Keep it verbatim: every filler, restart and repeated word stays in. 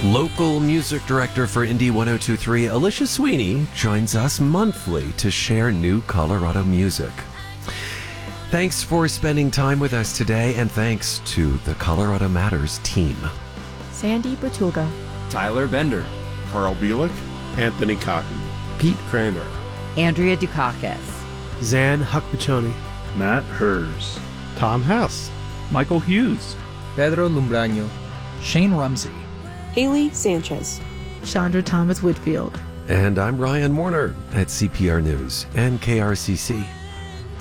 Local music director for Indie one oh two point three, Alicia Sweeney, joins us monthly to share new Colorado music. Thanks for spending time with us today, and thanks to the Colorado Matters team. Sandy Bertulga, Tyler Bender, Carl Bielik, Anthony Cotton, Pete Kramer, Andrea Dukakis, Zan Huckbachoni, Matt Hers, Tom House, Michael Hughes, Pedro Lumbraño, Shane Rumsey, Haley Sanchez, Chandra Thomas Whitfield. And I'm Ryan Warner at C P R News and K R C C.